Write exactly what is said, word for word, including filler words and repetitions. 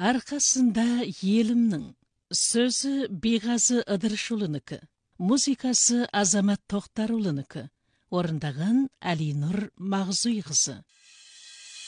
Арқасында елімнің. Сөзі Беғазы Ыдырышұлынікі. Музыкасы Азамат Тоқтарұлынікі. Орындаған Әлинұр Мағзұйқызы.